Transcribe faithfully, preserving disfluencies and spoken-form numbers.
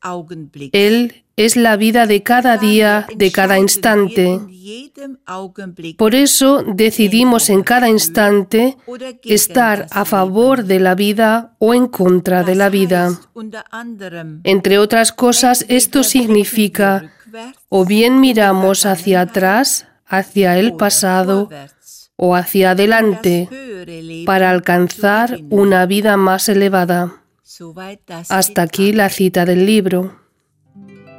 Él es la vida de cada día, de cada instante. Por eso decidimos en cada instante estar a favor de la vida o en contra de la vida. Entre otras cosas, esto significa o bien miramos hacia atrás, hacia el pasado, o hacia adelante, para alcanzar una vida más elevada. Hasta aquí la cita del libro.